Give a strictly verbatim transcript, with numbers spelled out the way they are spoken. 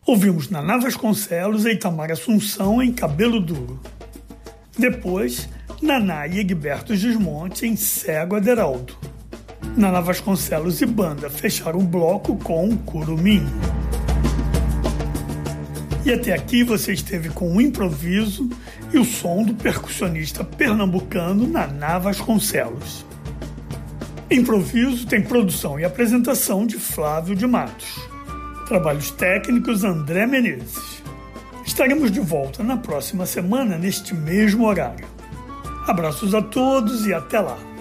Ouvimos Naná Vasconcelos e Itamar Assunção em Cabelo Duro. Depois, Naná e Egberto Gismonti em Cego Aderaldo. Naná Vasconcelos e banda fecharam o bloco com Curumim. E até aqui você esteve com o improviso e o som do percussionista pernambucano Naná Vasconcelos. Improviso tem produção e apresentação de Flávio de Matos. Trabalhos técnicos André Menezes. Estaremos de volta na próxima semana neste mesmo horário. Abraços a todos e até lá.